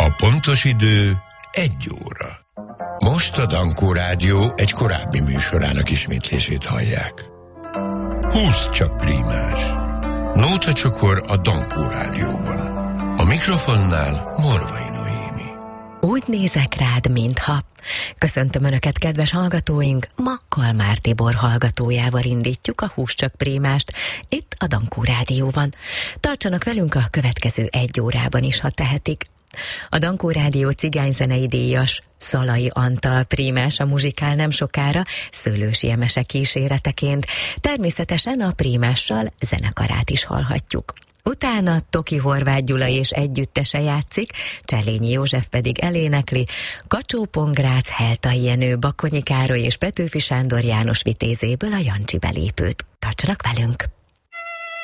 A pontos idő 1 óra. Most a Dankó Rádió egy korábbi műsorának ismétlését hallják. 20 csak prímás. Nóta csokor a Dankó Rádióban. A mikrofonnál Morvai Noémi. Úgy nézek rád, mintha. Köszöntöm Önöket, kedves hallgatóink! Ma Kalmár Tibor hallgatójával indítjuk a 20 csak prímást, itt a Dankó Rádióban. Tartsanak velünk a következő 1 órában is, ha tehetik. A Dankó Rádió cigányzenei díjas Szalai Antal prímása muzsikál nem sokára Szőlősi Emese kíséreteként. Természetesen a prímással zenekarát is hallhatjuk. Utána Toki Horváth Gyula és együttese játszik, Cselényi József pedig elénekli, Kacsó-Pongrác, Heltai Jenő, Bakonyi Károly és Petőfi Sándor János vitézéből a Jancsi belépőt. Tartsanak velünk!